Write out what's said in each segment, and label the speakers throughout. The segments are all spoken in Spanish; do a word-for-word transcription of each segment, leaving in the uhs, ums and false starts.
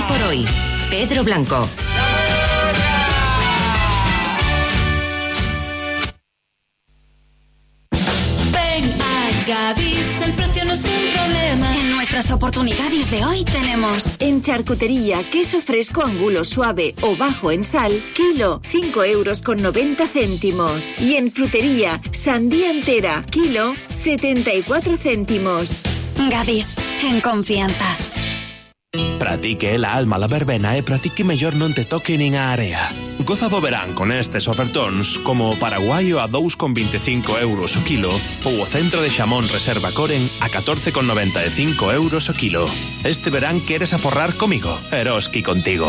Speaker 1: por hoy. Pedro Blanco.
Speaker 2: Gadis, el precio no es un problema.
Speaker 3: En nuestras oportunidades de hoy tenemos:
Speaker 4: en charcutería, queso fresco angulo suave o bajo en sal, kilo, cinco euros con noventa céntimos. Y en frutería, sandía entera, kilo, setenta y cuatro céntimos.
Speaker 3: Gadis, en confianza.
Speaker 5: Pratique la alma la verbena e pratique mellor non te toque nin a area. Goza do verán con estes ofertóns como o paraguaio a dous con veinticinco euros o kilo ou o centro de xamón reserva Coren a catorce con noventa e cinco euros o kilo. Este verán queres aforrar comigo, Eroski contigo.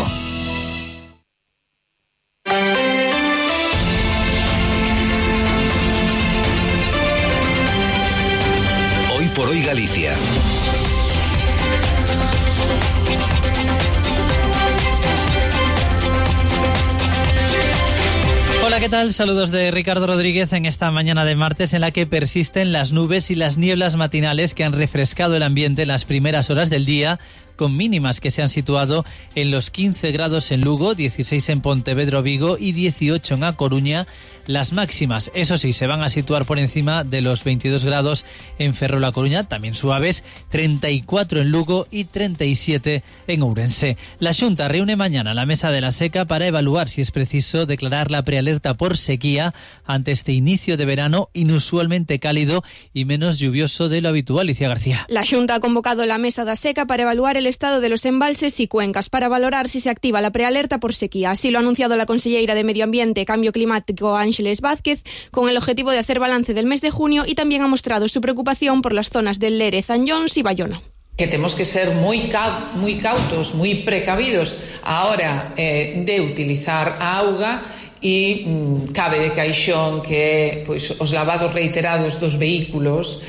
Speaker 6: Hoy por hoy Galicia.
Speaker 7: Hola, ¿qué tal? Saludos de Ricardo Rodríguez en esta mañana de martes en la que persisten las nubes y las nieblas matinales que han refrescado el ambiente en las primeras horas del día, con mínimas que se han situado en los quince grados en Lugo, dieciséis en Pontevedra, Vigo y dieciocho en A Coruña. Las máximas, eso sí, se van a situar por encima de los veintidós grados en Ferrol, A Coruña, también suaves, treinta y cuatro en Lugo y treinta y siete en Ourense. La Xunta reúne mañana la Mesa de la Seca para evaluar si es preciso declarar la prealerta por sequía ante este inicio de verano inusualmente cálido y menos lluvioso de lo habitual. Alicia García.
Speaker 8: La Xunta ha convocado la Mesa da Seca para evaluar el estado de los embalses y cuencas para valorar si se activa la prealerta por sequía. Así lo ha anunciado la conselleira de Medio Ambiente y Cambio Climático, Ángeles Vázquez, con el objetivo de hacer balance del mes de junio, y también ha mostrado su preocupación por las zonas del Lérez, Zanyons y Bayona.
Speaker 9: Que tenemos que ser muy, ca- muy cautos, muy precavidos a hora eh, de utilizar a auga. E mm, cabe de caixón que pois, os lavados reiterados dos vehículos,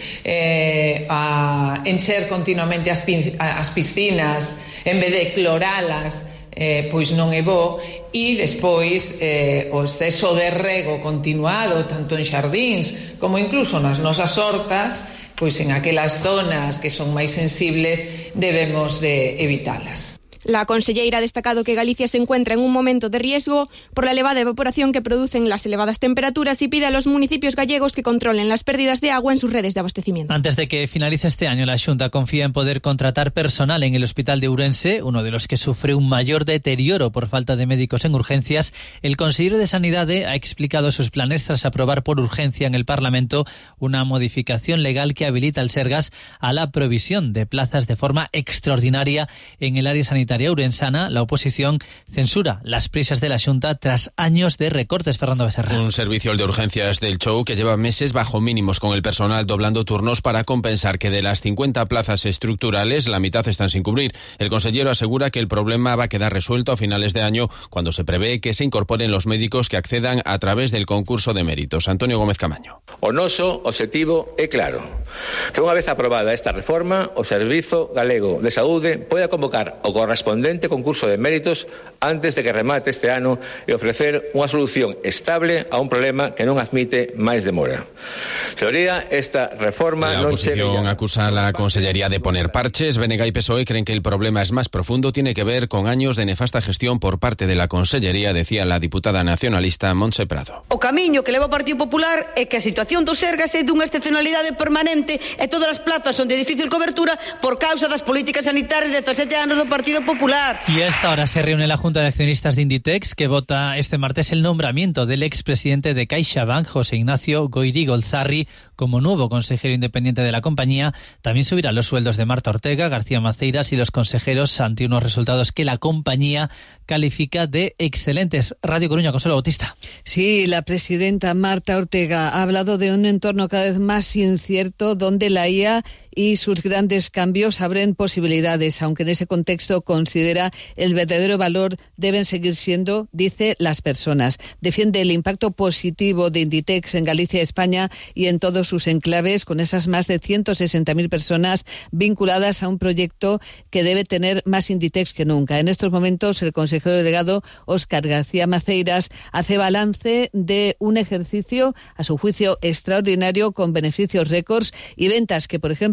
Speaker 9: eh, a encher continuamente as, pin- as piscinas en vez de cloralas, eh, pois non é bo, e despois eh, o exceso de rego continuado tanto en xardíns como incluso nas nosas hortas, pois en aquelas zonas que son máis sensibles debemos de evitalas.
Speaker 8: La conselleira ha destacado que Galicia se encuentra en un momento de riesgo por la elevada evaporación que producen las elevadas temperaturas y pide a los municipios gallegos que controlen las pérdidas de agua en sus redes de abastecimiento.
Speaker 7: Antes de que finalice este año, la Xunta confía en poder contratar personal en el Hospital de Ourense, uno de los que sufre un mayor deterioro por falta de médicos en urgencias. El consejero de Sanidade ha explicado sus planes tras aprobar por urgencia en el Parlamento una modificación legal que habilita al Sergas a la provisión de plazas de forma extraordinaria en el área sanitaria ourensana. La oposición censura las prisas de la Xunta tras años de recortes. Fernando Becerra.
Speaker 10: Un servicio de urgencias del Chou que lleva meses bajo mínimos, con el personal doblando turnos para compensar que de las cincuenta plazas estructurales la mitad están sin cubrir. El consejero asegura que el problema va a quedar resuelto a finales de año, cuando se prevé que se incorporen los médicos que accedan a través del concurso de méritos. Antonio Gómez Camaño.
Speaker 11: O noso objetivo é claro, que unha vez aprobada esta reforma, o Servizo Galego de Saúde poida convocar o correspondente concurso de méritos antes de que remate este ano e ofrecer unha solución estable a un problema que non admite máis demora. Señoría, esta reforma
Speaker 10: la
Speaker 11: non
Speaker 10: oposición
Speaker 11: chega...
Speaker 10: acusa a la Consellería de poner parches. B N G y P S O E creen que el problema es más profundo, tiene que ver con años de nefasta gestión por parte de la Consellería, decía la diputada nacionalista Montse Prado.
Speaker 12: O camiño que leva o Partido Popular é que a situación do Sergas é dunha excepcionalidade permanente e todas as plazas son de difícil cobertura por causa das políticas sanitarias de dezasete anos do Partido Popular.
Speaker 7: Y a esta hora se reúne la Junta de Accionistas de Inditex, que vota este martes el nombramiento del expresidente de CaixaBank, José Ignacio Goirí Golzarri, como nuevo consejero independiente de la compañía. También subirán los sueldos de Marta Ortega, García Maceiras y los consejeros ante unos resultados que la compañía califica de excelentes. Radio Coruña, Consuelo Bautista.
Speaker 13: Sí, la presidenta Marta Ortega ha hablado de un entorno cada vez más incierto donde la I A y sus grandes cambios abren posibilidades, aunque en ese contexto considera el verdadero valor deben seguir siendo, dice, las personas. Defiende el impacto positivo de Inditex en Galicia, España y en todos sus enclaves, con esas más de ciento sesenta mil personas vinculadas a un proyecto que debe tener más Inditex que nunca. En estos momentos, el consejero delegado Óscar García Maceiras hace balance de un ejercicio, a su juicio, extraordinario, con beneficios récords y ventas que, por ejemplo,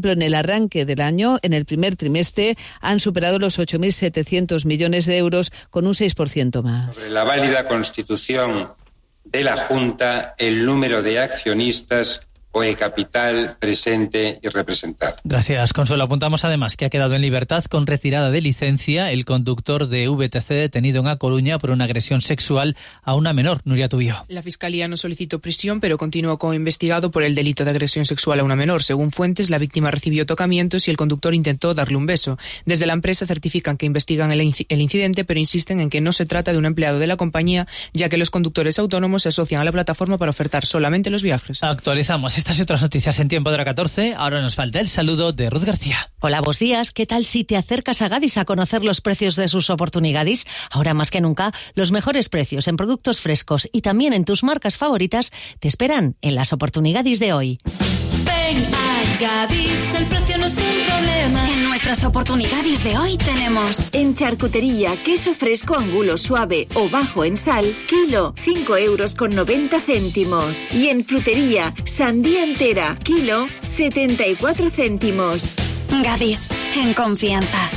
Speaker 13: ejemplo, en el arranque del año, en el primer trimestre, han superado los ocho mil setecientos millones de euros, con un seis por ciento más.
Speaker 14: Sobre la válida constitución de la Junta, el número de accionistas o el capital presente y representado.
Speaker 7: Gracias, Consuelo. Apuntamos además que ha quedado en libertad con retirada de licencia el conductor de V T C detenido en A Coruña por una agresión sexual a una menor. Nuria Tubío.
Speaker 15: La Fiscalía no solicitó prisión, pero continuó como investigado por el delito de agresión sexual a una menor. Según fuentes, la víctima recibió tocamientos y el conductor intentó darle un beso. Desde la empresa certifican que investigan el, inc- el incidente, pero insisten en que no se trata de un empleado de la compañía, ya que los conductores autónomos se asocian a la plataforma para ofertar solamente los viajes.
Speaker 7: Actualizamos estas y otras noticias en tiempo de la catorce. Ahora nos falta el saludo de Ruth García.
Speaker 16: Hola, buenos días. ¿Qué tal si te acercas a Gadis a conocer los precios de sus oportunidades? Ahora más que nunca, los mejores precios en productos frescos y también en tus marcas favoritas te esperan en las oportunidades de hoy.
Speaker 2: Ven a Gadis, el precio no es un problema.
Speaker 3: En nuestras oportunidades de hoy tenemos
Speaker 4: en charcutería queso fresco angulo suave o bajo en sal, kilo cinco euros con noventa céntimos. Y en frutería sandía entera, kilo setenta y cuatro céntimos.
Speaker 3: Gadis, en confianza.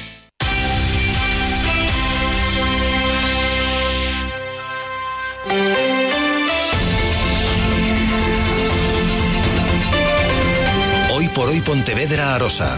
Speaker 6: Hoy por hoy Pontevedra Arosa.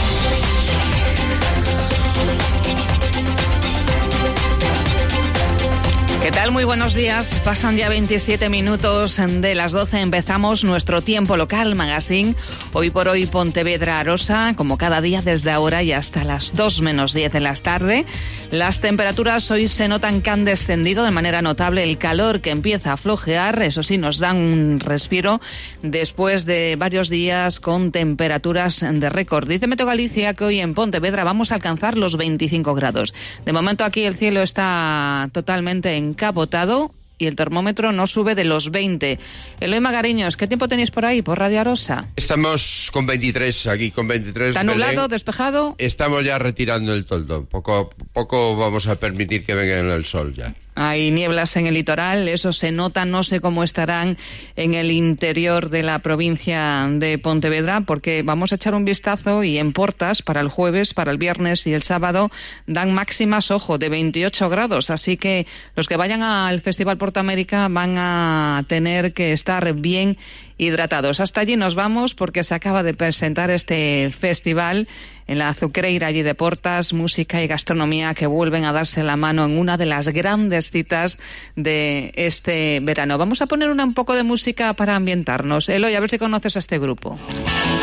Speaker 17: ¿Qué tal? Muy buenos días. Pasan ya veintisiete minutos de las doce. Empezamos nuestro Tiempo Local Magazine. Hoy por hoy Pontevedra Arosa, como cada día desde ahora y hasta las dos menos diez de la tarde. Las temperaturas hoy se notan que han descendido de manera notable. El calor que empieza a flojear, eso sí, nos dan un respiro después de varios días con temperaturas de récord. Dice Meteo Galicia que hoy en Pontevedra vamos a alcanzar los veinticinco grados. De momento aquí el cielo está totalmente encapotado y el termómetro no sube de los veinte. Eloy Magariños, ¿qué tiempo tenéis por ahí, por Radio Arosa?
Speaker 18: Estamos con veintitrés, aquí con veintitrés.
Speaker 17: ¿Está nublado, Belén, despejado?
Speaker 18: Estamos ya retirando el toldo. Poco, poco vamos a permitir que venga el sol ya.
Speaker 17: Hay nieblas en el litoral, eso se nota, no sé cómo estarán en el interior de la provincia de Pontevedra, porque vamos a echar un vistazo y en Portas para el jueves, para el viernes y el sábado dan máximas, ojo, de veintiocho grados, así que los que vayan al Festival Portamérica van a tener que estar bien hidratados. Hasta allí nos vamos porque se acaba de presentar este festival en la Azucreira allí de Portas, música y gastronomía que vuelven a darse la mano en una de las grandes citas de este verano. Vamos a poner una, un poco de música para ambientarnos. Eloy, a ver si conoces a este grupo.